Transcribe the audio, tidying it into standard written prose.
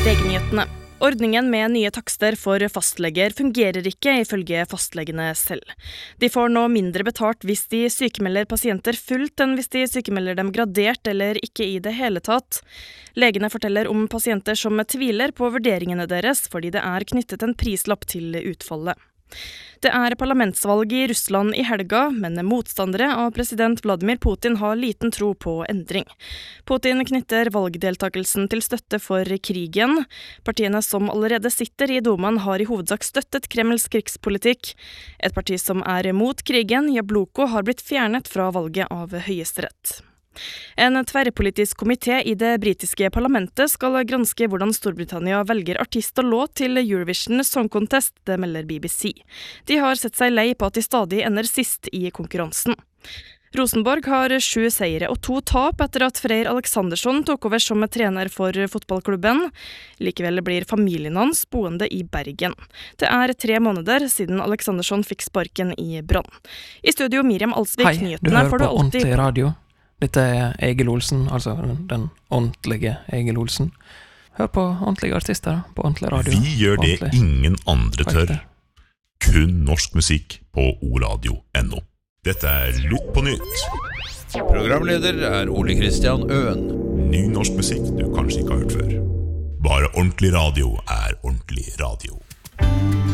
VG-nyhetene. Ordningen med nye takster for fastleger fungerer ikke ifølge fastlegene selv. De får nå mindre betalt hvis de sykemelder pasienter fullt enn hvis de sykemelder dem gradert eller ikke i det hele tatt. Legene forteller om pasienter som tviler på vurderingene deres fordi det er knyttet en prislapp til utfallet. Det er parlamentsvalg i Russland i helga, men motstandere av president Vladimir Putin har liten tro på endring. Putin knytter valgdeltakelsen til støtte for krigen. Partiene som allerede sitter i Dumaen har i hovedsak støttet Kremls krigspolitikk. Et parti som er mot krigen, Jabloko, har blitt fjernet fra valget av Høyesterett. En tverrpolitisk komité i det britiske parlamentet skal granske hvordan Storbritannia velger artist og låt til Eurovision Song Contest, det melder BBC. De har sett seg lei på at de stadig ender sist i konkurransen. Rosenborg har 7 seire og 2 tap etter at Freyr Alexandersson tok over som trener for fotballklubben. Likevel blir familien hans boende i Bergen. Det er 3 måneder siden Alexandersson fikk sparken i Brann. I studio Miriam Alsvik, Hei, du hører på Ordentlig Radio. Dette er Egil Olsen, altså den ordentlige Egil Olsen. Hør på ordentlige artister på Ordentlig Radio. Vi gjør det ingen andre tør. Kun norsk musikk på oradio.no. Dette er Lytt på nytt. Programleder er Ole Kristian Øen. Ny norsk musikk du kanskje ikke har hørt før. Bare ordentlig radio er ordentlig radio.